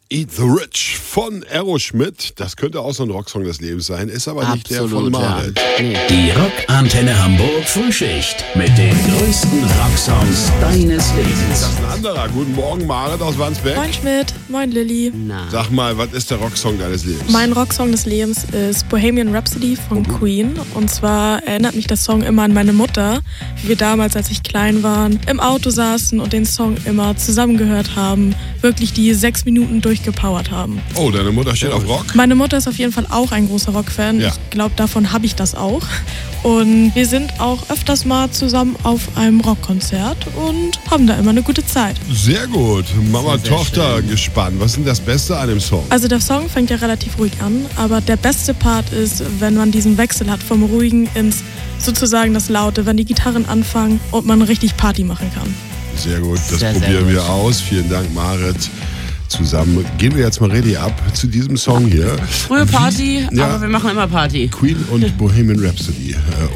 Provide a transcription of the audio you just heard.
Eat the Rich von Aerosmith. Das könnte auch so ein Rocksong des Lebens sein, ist aber nicht der von Marit. Ja. Nee. Die Rockantenne Hamburg Frühschicht mit den größten Rocksongs deines Lebens. Das ist ein anderer. Guten Morgen, Marit aus Wandsbek. Moin Schmidt, moin Lilly. Sag mal, was ist der Rocksong deines Lebens? Mein Rocksong des Lebens ist Bohemian Rhapsody von Queen. Und zwar erinnert mich der Song immer an meine Mutter, wie wir damals, als ich klein waren, im Auto saßen und den Song immer zusammen gehört haben. Wirklich die 6 Minuten durchgepowert haben. Oh, deine Mutter steht auf Rock? Meine Mutter ist auf jeden Fall auch ein großer Rockfan. Ja. Ich glaube, davon habe ich das auch. Und wir sind auch öfters mal zusammen auf einem Rockkonzert und haben da immer eine gute Zeit. Sehr gut. Mama, Sehr Tochter gespannt. Was ist denn das Beste an dem Song? Also der Song fängt ja relativ ruhig an, aber der beste Part ist, wenn man diesen Wechsel hat vom Ruhigen ins sozusagen das Laute, wenn die Gitarren anfangen und man richtig Party machen kann. Sehr gut, das Sehr, sehr probieren gut. wir aus. Vielen Dank, Marit. Zusammen gehen wir jetzt mal ready ab zu diesem Song hier. Frühe Party, Ja. aber wir machen immer Party. Queen und Bohemian Rhapsody.